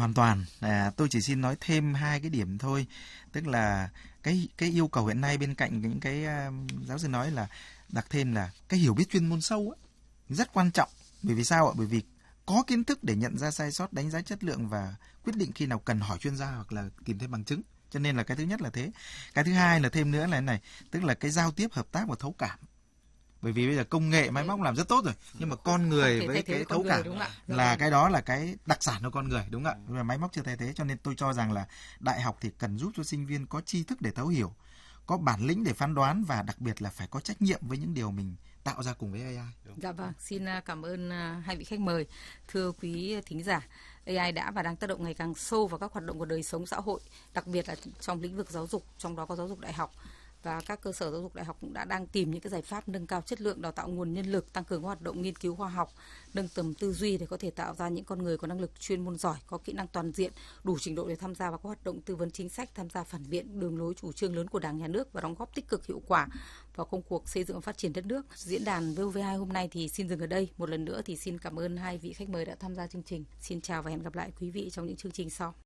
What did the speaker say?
hoàn toàn. Tôi chỉ xin nói thêm hai cái điểm thôi, tức là cái yêu cầu hiện nay bên cạnh những cái giáo sư nói là đặt thêm là cái hiểu biết chuyên môn sâu ấy, rất quan trọng. Bởi vì sao ạ? Bởi vì có kiến thức để nhận ra sai sót, đánh giá chất lượng và quyết định khi nào cần hỏi chuyên gia hoặc là tìm thêm bằng chứng. Cho nên là cái thứ nhất là thế. Cái thứ hai là thêm nữa là thế này, tức là cái giao tiếp, hợp tác và thấu cảm. Bởi vì bây giờ công nghệ máy móc làm rất tốt rồi, nhưng mà con người với cái thấu cảm là cái đó là cái đặc sản của con người, đúng không ạ? Máy móc chưa thay thế, cho nên tôi cho rằng là đại học thì cần giúp cho sinh viên có tri thức để thấu hiểu, có bản lĩnh để phán đoán và đặc biệt là phải có trách nhiệm với những điều mình tạo ra cùng với AI. Dạ vâng, xin cảm ơn hai vị khách mời. Thưa quý thính giả, AI đã và đang tác động ngày càng sâu vào các hoạt động của đời sống xã hội, đặc biệt là trong lĩnh vực giáo dục, trong đó có giáo dục đại học. Và các cơ sở giáo dục đại học cũng đang tìm những cái giải pháp nâng cao chất lượng đào tạo nguồn nhân lực, tăng cường hoạt động nghiên cứu khoa học, nâng tầm tư duy để có thể tạo ra những con người có năng lực chuyên môn giỏi, có kỹ năng toàn diện, đủ trình độ để tham gia vào các hoạt động tư vấn chính sách, tham gia phản biện đường lối chủ trương lớn của Đảng, Nhà nước và đóng góp tích cực hiệu quả vào công cuộc xây dựng và phát triển đất nước. Diễn đàn VOV2 hôm nay thì xin dừng ở đây. Một lần nữa thì xin cảm ơn hai vị khách mời đã tham gia chương trình. Xin chào và hẹn gặp lại quý vị trong những chương trình sau.